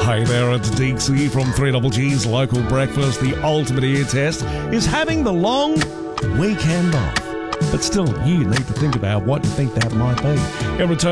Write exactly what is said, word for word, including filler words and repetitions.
Hey there, it's Dixie from three Double G's Local Breakfast. The ultimate ear test is having the long weekend off. But still, you need to think about what you think that might be. In return,